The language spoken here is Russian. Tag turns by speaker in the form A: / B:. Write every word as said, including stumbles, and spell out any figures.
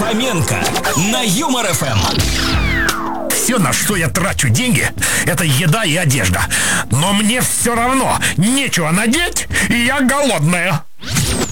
A: Хоменко на Юмор эф эм.
B: Все, на что я трачу деньги, это еда и одежда. Но мне все равно нечего надеть, и я голодная.